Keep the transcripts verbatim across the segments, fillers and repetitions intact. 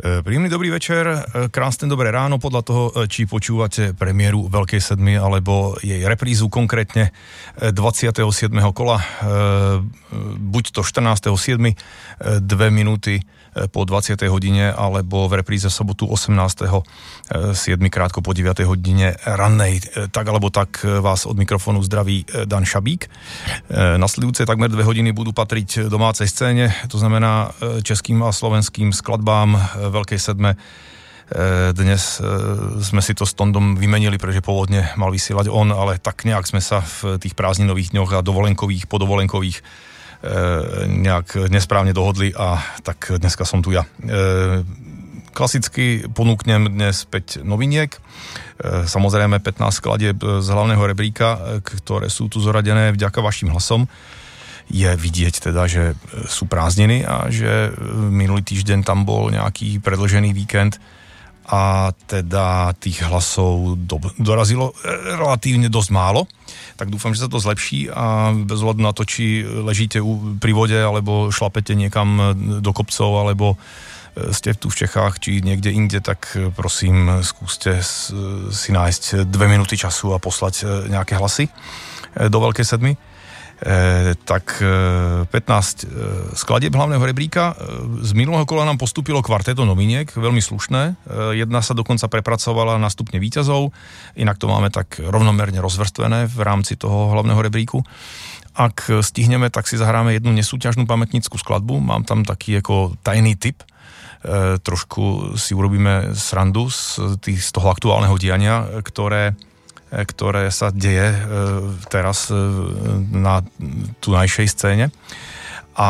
Príjemný dobrý večer, krásne dobré ráno podľa toho, či počúvate premiéru Veľkej sedmy alebo jej reprízu, konkrétne dvadsiateho siedmeho kola, buď to štrnásteho siedmeho dve minúty po dvadsiatej hodine, alebo v repríze sobotu osemnásteho siedmeho krátko po deviatej hodine rannej. Tak alebo tak vás od mikrofónu zdraví Dan Šabík. Nasledujúce takmer dve hodiny budú patriť domácej scéne, to znamená českým a slovenským skladbám Veľkej sedme. Dnes sme si to s Tondom vymenili, pretože pôvodne mal vysielať on, ale tak nejak sme sa v tých prázdninových dňoch a dovolenkových, podovolenkových nejak nesprávne dohodli a tak dneska som tu ja. Klasicky ponúknem dnes päť noviniek, samozrejme pätnásť skladieb z hlavného rebríka, ktoré sú tu zoradené vďaka vašim hlasom. Je vidieť teda, že sú prázdniny a že minulý týždeň tam bol nejaký predĺžený víkend a teda tých hlasov do, dorazilo relatívne dosť málo. Tak dúfam, že sa to zlepší a bez ohľadu na to, či ležíte pri vode alebo šlapete niekam do kopcov alebo ste tu v Čechách či niekde inde, tak prosím skúste si nájsť dve minúty času a poslať nejaké hlasy do Veľkej sedmy. E, tak e, pätnásť e, skladieb hlavného rebríka. E, z minulého kola nám postúpilo kvarteto noviniek, veľmi slušné. E, jedna sa dokonca prepracovala na stupne víťazov, inak to máme tak rovnomerne rozvrstvené v rámci toho hlavného rebríku. Ak stihneme, tak si zahráme jednu nesúťažnú pamätnícku skladbu. Mám tam taký ako tajný tip. E, trošku si urobíme srandu z, tých, z toho aktuálneho diania, ktoré ktoré sa deje teraz na tunajšej scéne. A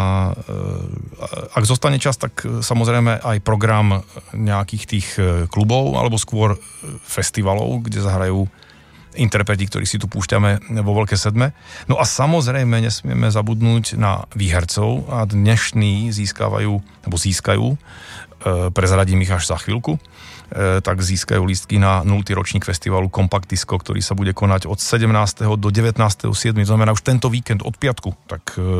ak zostane čas, tak samozrejme aj program nejakých tých klubov alebo skôr festivalov, kde zahrajú interpreti, ktorí si tu púšťame vo Veľkej sedme. No a samozrejme nesmieme zabudnúť na výhercov a dnešní získavajú, alebo získajú, prezradím ich až za chvíľku, tak získajú lístky na nultý ročník festivalu Compact Disco, ktorý sa bude konať od sedemnásteho do devätnásteho siedmeho To znamená už tento víkend od piatku. Tak e,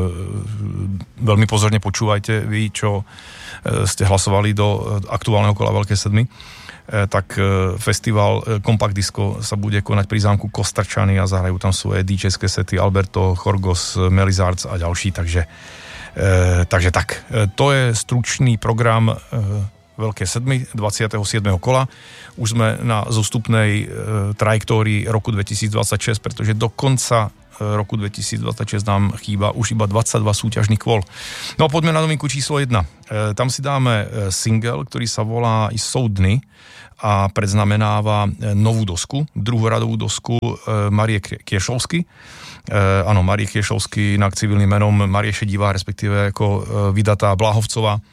veľmi pozorne počúvajte vy, čo e, ste hlasovali do aktuálneho kola Veľkej sedmy. E, tak e, festival e, Compact Disco sa bude konať pri zámku Kostrčany a zahrajú tam svoje DJské sety Alberto, Chorgos, Melizards a ďalší. Takže, e, takže tak. E, to je stručný program e, Veľké sedmy, dvadsiateho siedmeho kola. Už sme na zostupnej e, trajektórii roku dvetisícdvadsaťšesť, pretože do konca e, roku dvetisícdvadsaťšesť nám chýba už iba dvadsaťdva súťažných kôl. No a poďme na novinku číslo jedna. E, tam si dáme e, single, ktorý sa volá I Soudny a predznamenáva e, novú dosku, druhoradovú dosku e, Marie Kiešovsky. E, áno, Marie Kiešovsky, inak civilným menom Marie Šedivá, respektíve ako e, vydatá Bláhovcová.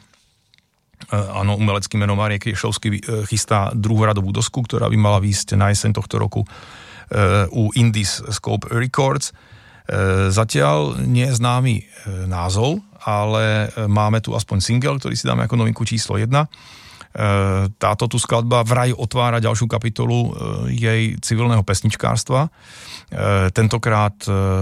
Áno, umeleckým menom Marie Kiešovsky chystá druhoradovú dosku, ktorá by mala výjsť na jeseň tohto roku u Indies Scope Records. Zatiaľ nie je známy názov, ale máme tu aspoň single, ktorý si dáme ako novinku číslo jedna. Táto tu skladba vraj otvára ďalšiu kapitolu jej civilného pesničkárstva. Tentokrát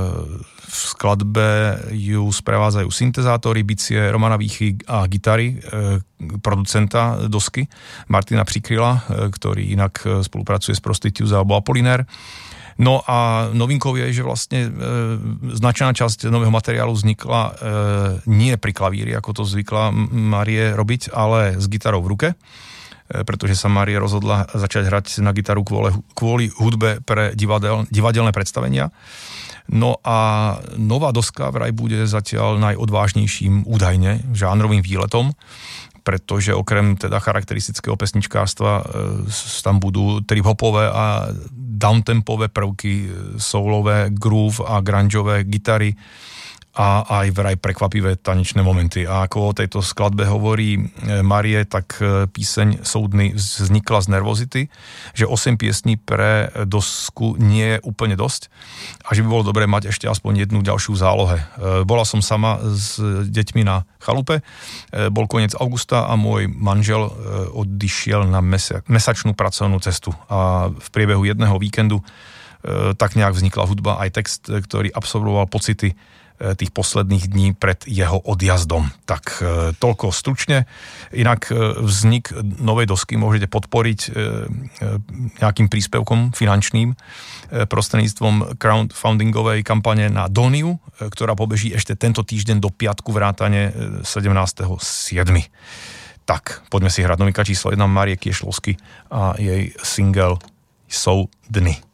v skladbe ju sprevádzajú syntezátory, bicie, Romana Víchy a gitary producenta dosky Martina Přikryla, ktorý inak spolupracuje s Prostitutes alebo Apollinaire. No a novinkou je, že vlastne e, značná časť nového materiálu vznikla e, nie pri klavíri, ako to zvykla Marie robiť, ale s gitarou v ruke, e, pretože sa Marie rozhodla začať hrať na gitaru kvôli, kvôli hudbe pre divadel, divadelné predstavenia. No a nová doska vraj bude zatiaľ najodvážnejším údajne žánrovým výletom, pretože okrem teda charakteristického pesničkárstva e, tam budú trip-hopové a downtempové prvky, soulové, groove a grungeové gitary a aj vraj prekvapivé tanečné momenty. A ako o tejto skladbe hovorí Marie, tak píseň Soudny vznikla z nervozity, že osem piesní pre dosku nie je úplne dosť a že by bolo dobré mať ešte aspoň jednu ďalšiu zálohe. Bola som sama s deťmi na chalupe, bol koniec augusta a môj manžel odišiel na mesa- mesačnú pracovnú cestu a v priebehu jedného víkendu tak nejak vznikla hudba aj text, ktorý absorboval pocity tých posledných dní pred jeho odjazdom. Tak toľko stručne. Inak vznik novej dosky môžete podporiť nejakým príspevkom finančným prostredníctvom crowdfundingovej kampane na Doniu, ktorá pobeží ešte tento týždeň do piatku vrátane sedemnásteho siedmeho Tak, poďme si hrať novinka číslo jedna Márie Kiešlovsky a jej single Jsou dny.